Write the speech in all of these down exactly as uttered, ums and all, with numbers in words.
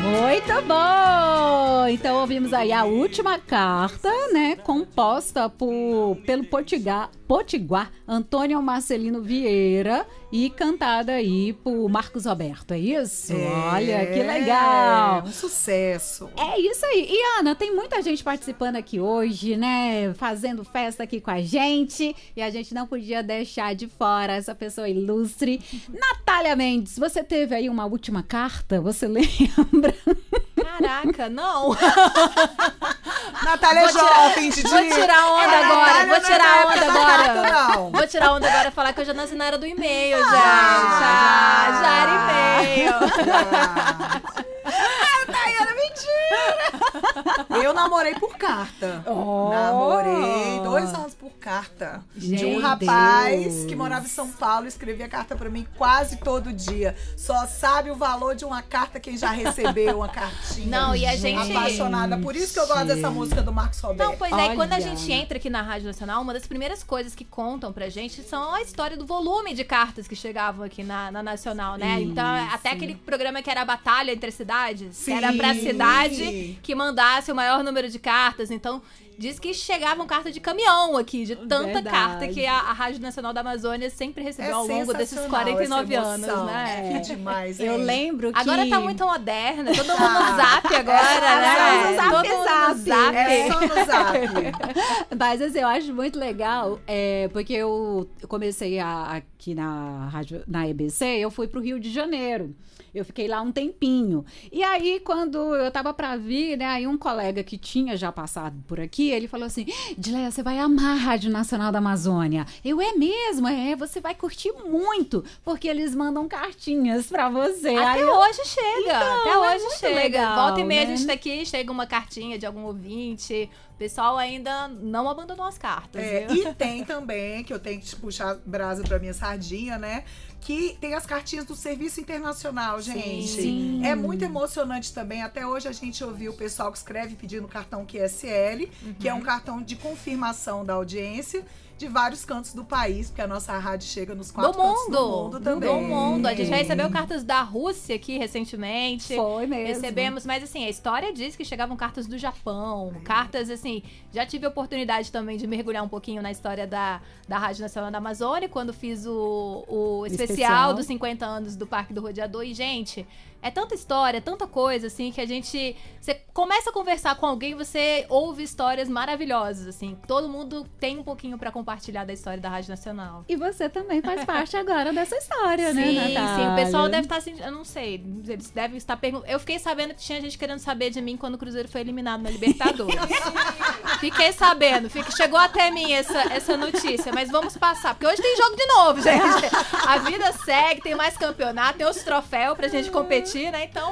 Muito bom! Então ouvimos aí a última carta, né, composta por, pelo Potiguar, Potiguar Antônio Marcelino Vieira e cantada aí por Marcos Roberto, é isso? É, Olha, que legal! Um sucesso! É isso aí. E Ana, tem muita gente participando aqui hoje, né, fazendo festa aqui com a gente, e a gente não podia deixar de fora essa pessoa ilustre. Natália Mendes, você teve aí uma última carta? Você lembra? Caraca, não. Natália é jovem, Didi. Vou tirar onda É, agora, Natália vou tirar não é onda da agora. carta, não. Vou tirar onda agora e falar que eu já nasci na era do e-mail, gente. Ah, já, já era e-mail. Tayana, mentira! Eu namorei por carta. Oh. Namorei dois anos por carta. De um Meu rapaz Deus. que morava em São Paulo, escrevia carta pra mim quase todo dia. Só sabe o valor de uma carta quem já recebeu uma cartinha. Não, e a gente- Apaixonada. Por isso que eu gosto dessa música do Marcos Roberto. Não, pois é, Olha. e quando a gente entra aqui na Rádio Nacional, uma das primeiras coisas que contam pra gente são a história do volume de cartas que chegavam aqui na, na Nacional, né? Então, até aquele programa que era a Batalha entre Cidades, que era pra Sim. cidade que mandasse o maior número de cartas. Então, diz que chegavam cartas de caminhão aqui, de tanta Verdade. carta que a, a Rádio Nacional da Amazônia sempre recebeu É ao longo desses sensacional quarenta e nove essa anos, emoção. né? Que demais, hein? Eu lembro que... Agora tá muito moderna, todo mundo Tá. no zap agora, É, né? só no zap, todo mundo zap. no zap. É só no zap. Mas assim, eu acho muito legal, é, porque eu comecei a- aqui na rádio, na E B C, eu fui pro Rio de Janeiro. Eu fiquei lá um tempinho. E aí, quando eu tava pra vir, né, aí um colega que tinha já passado por aqui, ele falou assim, Dileia, você vai amar a Rádio Nacional da Amazônia. Eu, é mesmo? É, você vai curtir muito, porque eles mandam cartinhas pra você. Até Aí eu- hoje chega, Então, até é hoje muito chega. legal, Volta e meia né? a gente tá aqui, chega uma cartinha de algum ouvinte. O pessoal ainda não abandonou as cartas, É, viu? e tem também, que eu tenho que puxar brasa pra minha sardinha, né? Que tem as cartinhas do Serviço Internacional, gente. Sim. É muito emocionante também. Até hoje a gente ouviu o pessoal que escreve pedindo cartão Q S L, que é um cartão de confirmação da audiência de vários cantos do país, porque a nossa rádio chega nos quatro Do cantos mundo, do mundo também. do mundo. A gente já recebeu cartas da Rússia aqui recentemente. Foi mesmo. Recebemos, mas assim, a história diz que chegavam cartas do Japão, cartas assim, já tive a oportunidade também de mergulhar um pouquinho na história da, da Rádio Nacional da Amazônia, quando fiz o, o especial, Especial. dos cinquenta anos do Parque do Rodeador, e gente, é tanta história, tanta coisa, assim, que a gente, você começa a conversar com alguém, você ouve histórias maravilhosas, assim, todo mundo tem um pouquinho pra compartilhar da história da Rádio Nacional. E você também faz parte agora dessa história, Sim, né, Natália? sim, o pessoal deve estar assim, eu não sei, eles devem estar perguntando. Eu fiquei sabendo que tinha gente querendo saber de mim quando o Cruzeiro foi eliminado na Libertadores. Fiquei sabendo, fique, chegou até mim essa, essa notícia, mas vamos passar, porque hoje tem jogo de novo, gente. A vida segue, tem mais campeonato, tem outros troféus pra gente competir, né? Então,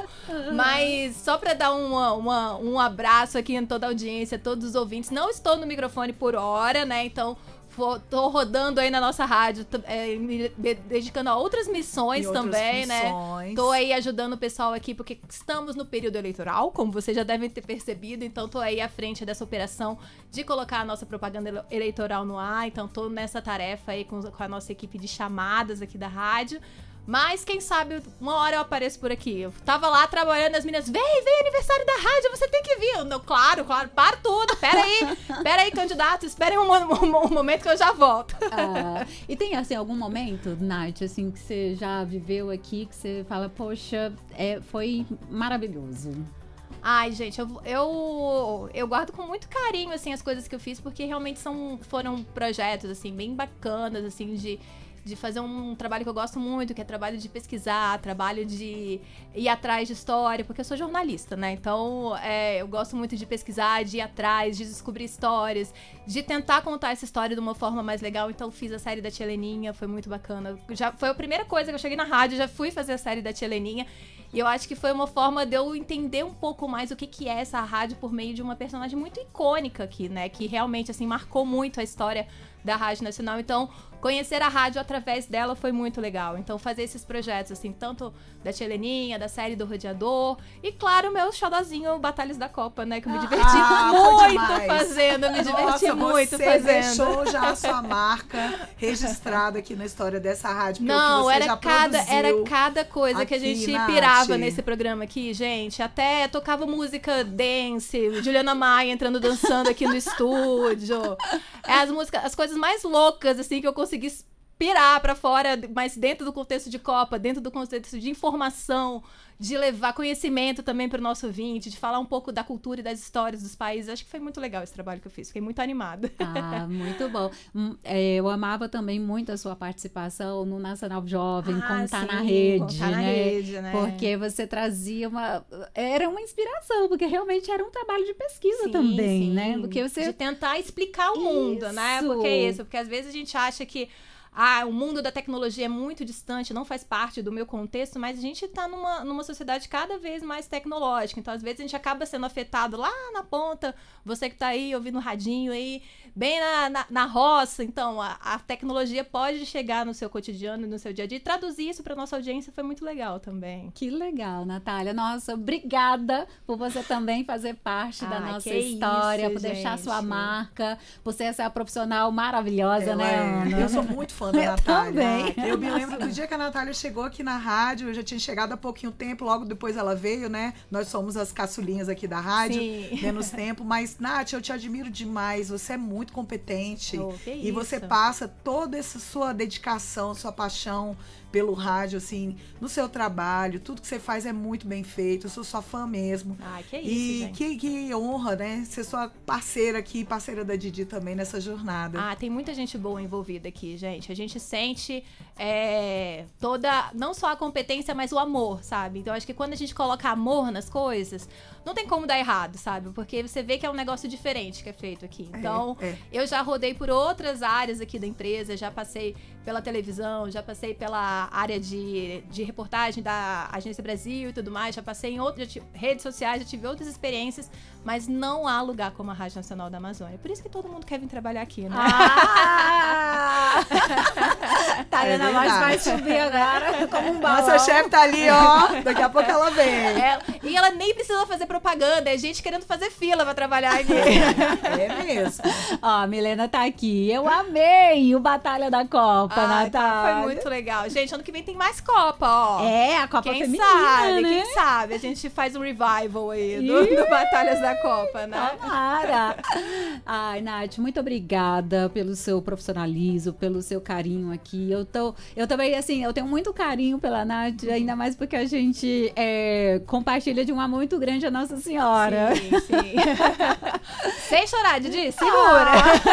mas só pra dar uma, uma, um abraço aqui em toda a audiência, todos os ouvintes. Não estou no microfone por hora, né? Então, vou- tô rodando aí na nossa rádio, t- é, me de- dedicando a outras missões E outras também, né? funções. Tô aí ajudando o pessoal aqui, porque estamos no período eleitoral, como vocês já devem ter percebido. Então, tô aí à frente dessa operação de colocar a nossa propaganda ele- eleitoral no ar. Então, tô nessa tarefa aí com, com a nossa equipe de chamadas aqui da rádio. Mas, quem sabe, uma hora eu apareço por aqui. Eu tava lá trabalhando, as meninas, vem, vem, aniversário da rádio, você tem que vir. Eu, não, claro, claro, para tudo, pera aí, pera aí, candidato, esperem um, um- um momento que eu já volto. Ah, e tem, assim, algum momento, Nath, assim, que você já viveu aqui, que você fala, poxa, é, foi maravilhoso. Ai, gente, eu, eu, eu guardo com muito carinho, assim, as coisas que eu fiz, porque realmente são, foram projetos, assim, bem bacanas, assim, de... de fazer um trabalho que eu gosto muito, que é trabalho de pesquisar, trabalho de ir atrás de história, porque eu sou jornalista, né? Então, é, eu gosto muito de pesquisar, de ir atrás, de descobrir histórias, de tentar contar essa história de uma forma mais legal. Então, fiz a série da Tia Leninha, foi muito bacana. Já, foi a primeira coisa que eu cheguei na rádio, já fui fazer a série da Tia Leninha. E eu acho que foi uma forma de eu entender um pouco mais o que, que é essa rádio por meio de uma personagem muito icônica aqui, né? Que realmente, assim, marcou muito a história da Rádio Nacional. Então, conhecer a rádio através dela foi muito legal. Então, fazer esses projetos, assim, tanto da Tia Heleninha, da série do Rodeador, e, claro, o meu xodozinho Batalhas da Copa, né? Que eu me diverti ah, muito fazendo, eu me diverti Nossa, muito você fazendo. deixou já a sua marca registrada aqui na história dessa rádio. Não, você era, já cada, era cada coisa aqui, que a gente Nath. pirava nesse programa aqui, gente. Até tocava música dance, Juliana Maia entrando dançando aqui no estúdio. É as músicas, as coisas mais loucas, assim, que eu consegui pirar pra fora, mas dentro do contexto de Copa, dentro do contexto de informação, de levar conhecimento também pro nosso ouvinte, de falar um pouco da cultura e das histórias dos países. Acho que foi muito legal esse trabalho que eu fiz. Fiquei muito animada. Ah, muito bom. Eu amava também muito a sua participação no Nacional Jovem, ah, Contar sim, na Rede, contar na né? rede, né? Porque você trazia uma... Era uma inspiração, porque realmente era um trabalho de pesquisa sim, também, sim. né? Porque você... De tentar explicar o mundo, isso. né? Porque é isso. Porque às vezes a gente acha que ah, o mundo da tecnologia é muito distante, não faz parte do meu contexto, mas a gente está numa, numa sociedade cada vez mais tecnológica. Então, às vezes, a gente acaba sendo afetado lá na ponta, você que está aí ouvindo o radinho aí, bem na, na, na roça. Então, a, a tecnologia pode chegar no seu cotidiano, no seu dia a dia, e traduzir isso para nossa audiência foi muito legal também. Que legal, Natália. Nossa, obrigada por você também fazer parte ah, da nossa história, isso, por gente. deixar sua marca, por ser essa profissional maravilhosa, Ela né, é. Ana? Eu sou muito fã da eu Natália. Também. Eu me lembro do dia que a Natália chegou aqui na rádio, eu já tinha chegado há pouquinho tempo, logo depois ela veio, né? Nós somos as caçulinhas aqui da rádio, Sim. menos tempo, mas, Nath, eu te admiro demais, você é muito competente. Oh, que e isso. você passa toda essa sua dedicação, sua paixão pelo rádio, assim, no seu trabalho, tudo que você faz é muito bem feito, eu sou sua fã mesmo. Ai, que isso, e gente. Que, que honra, né, ser sua parceira aqui, parceira da Didi também nessa jornada. Ah, tem muita gente boa envolvida aqui, gente. A gente sente é, toda, não só a competência, mas o amor, sabe? Então, acho que quando a gente coloca amor nas coisas, não tem como dar errado, sabe? Porque você vê que é um negócio diferente que é feito aqui. Então, é, é. eu já rodei por outras áreas aqui da empresa, já passei pela televisão, já passei pela área de, de reportagem da Agência Brasil e tudo mais, já passei em outras redes sociais, já tive outras experiências, mas não há lugar como a Rádio Nacional da Amazônia. Por isso que todo mundo quer vir trabalhar aqui, né? Ah! Tá É vendo? A voz vai subir agora como um balão. Nossa chefe tá ali, ó. Daqui a pouco ela vem. É, e ela nem precisa fazer propaganda, é gente querendo fazer fila pra trabalhar aqui. É mesmo. Ó, a Milena tá aqui. Eu amei o Batalha da Copa, Ai, Natália. tá, foi muito legal. Gente, ano que vem tem mais Copa, ó. É, a Copa quem Feminina, sabe, né? Quem sabe, a gente faz um revival aí do, do Batalhas da Copa, né? Tomara. Ai, Nath, muito obrigada pelo seu profissionalismo, pelo seu carinho aqui. Eu tô, eu também, assim, eu tenho muito carinho pela Nath, ainda mais porque a gente é, compartilha de um amor muito grande a Nossa Senhora. Sim, sim. Sem chorar, Didi, segura.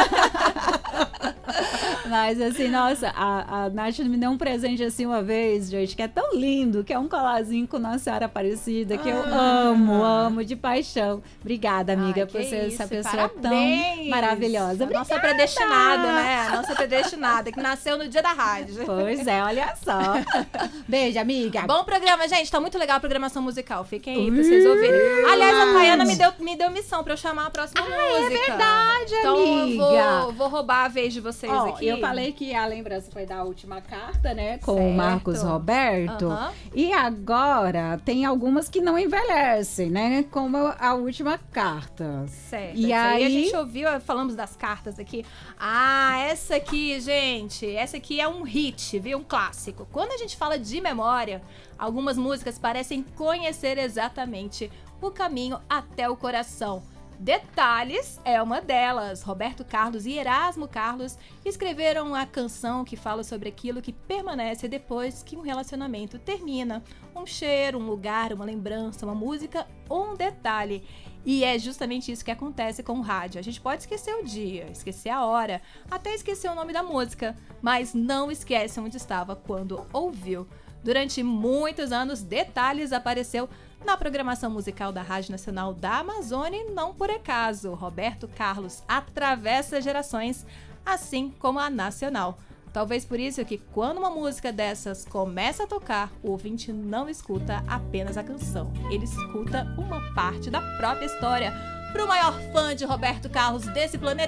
Ah. Mas, assim, nossa, a, a Nath me deu um presente, assim, uma vez, gente, que é tão lindo, que é um colarzinho com Nossa Senhora Aparecida, que eu Ah. amo, amo de paixão. Obrigada, amiga, Ai, por que ser isso, essa pessoa parabéns. tão maravilhosa. A nossa Obrigada. predestinada, né? A nossa predestinada, que nasceu no dia da rádio. Pois é, olha só. Beijo, amiga. Bom programa, gente. Tá muito legal a programação musical. Fiquem aí pra vocês ouvirem. Aliás, a Tayana me deu, me deu missão pra eu chamar a próxima Ah, música. é verdade, então, amiga. eu vou, vou roubar a vez de vocês Ó, aqui. eu falei que a lembrança foi da última carta, né? Com Certo. o Marcos Roberto. Aham. E agora tem algumas que não envelhecem, né? Como a última carta. Certo. E Essa aí- a gente ouviu, falamos das cartas aqui. Ah, essa aqui, gente, essa aqui é um hit, viu? Um clássico. Quando a gente fala de memória, algumas músicas parecem conhecer exatamente o caminho até o coração. Detalhes é uma delas. Roberto Carlos e Erasmo Carlos escreveram a canção que fala sobre aquilo que permanece depois que um relacionamento termina. Um cheiro, um lugar, uma lembrança, uma música ou um detalhe. E é justamente isso que acontece com o rádio. A gente pode esquecer o dia, esquecer a hora, até esquecer o nome da música, mas não esquece onde estava quando ouviu. Durante muitos anos, Detalhes apareceu na programação musical da Rádio Nacional da Amazônia e não por acaso. Roberto Carlos atravessa gerações, assim como a Nacional. Talvez por isso que quando uma música dessas começa a tocar, o ouvinte não escuta apenas a canção. Ele escuta uma parte da própria história. Para o maior fã de Roberto Carlos desse planeta